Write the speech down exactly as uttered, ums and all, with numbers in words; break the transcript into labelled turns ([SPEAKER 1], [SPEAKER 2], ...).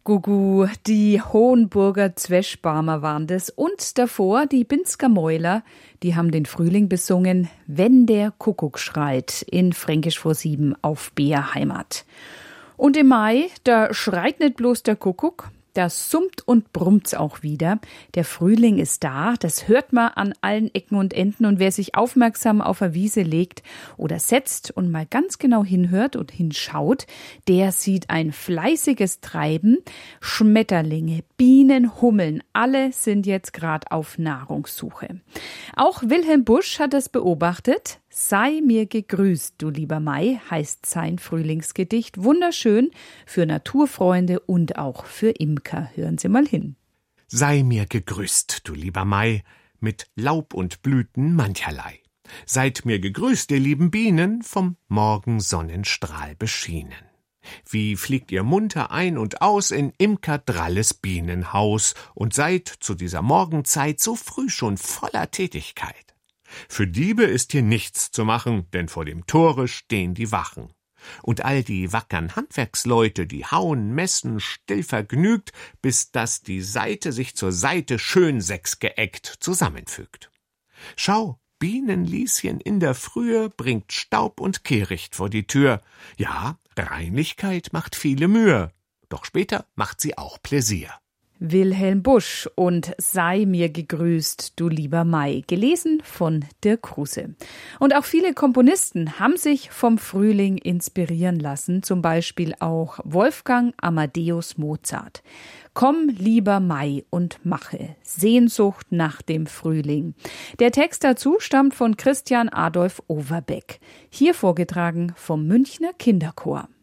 [SPEAKER 1] Gugu, die Hohenburger Zweschbarmer waren das und davor die Binsker Mäuler, die haben den Frühling besungen, wenn der Kuckuck schreit, in Fränkisch vor sieben auf B R Heimat. Und im Mai, da schreit nicht bloß der Kuckuck, da summt und brummt's auch wieder. Der Frühling ist da, das hört man an allen Ecken und Enden. Und wer sich aufmerksam auf eine Wiese legt oder setzt und mal ganz genau hinhört und hinschaut, der sieht ein fleißiges Treiben. Schmetterlinge, Bienen, Hummeln, alle sind jetzt gerade auf Nahrungssuche. Auch Wilhelm Busch hat das beobachtet. Sei mir gegrüßt, du lieber Mai, heißt sein Frühlingsgedicht. Wunderschön für Naturfreunde und auch für Imker. Hören Sie mal hin.
[SPEAKER 2] Sei mir gegrüßt, du lieber Mai, mit Laub und Blüten mancherlei. Seid mir gegrüßt, ihr lieben Bienen, vom Morgensonnenstrahl beschienen. Wie fliegt ihr munter ein und aus in Imker Dralles Bienenhaus und seid zu dieser Morgenzeit so früh schon voller Tätigkeit. Für Diebe ist hier nichts zu machen, denn vor dem Tore stehen die Wachen. Und all die wackern Handwerksleute, die hauen, messen, still vergnügt, bis dass die Seite sich zur Seite schön sechsgeeckt zusammenfügt. Schau, Bienenlieschen in der Frühe bringt Staub und Kehricht vor die Tür. Ja, Reinlichkeit macht viele Mühe, doch später macht sie auch Pläsier.
[SPEAKER 1] Wilhelm Busch und Sei mir gegrüßt, du lieber Mai, gelesen von Dirk Kruse. Und auch viele Komponisten haben sich vom Frühling inspirieren lassen, zum Beispiel auch Wolfgang Amadeus Mozart. Komm, lieber Mai, und mache Sehnsucht nach dem Frühling. Der Text dazu stammt von Christian Adolf Overbeck, hier vorgetragen vom Münchner Kinderchor.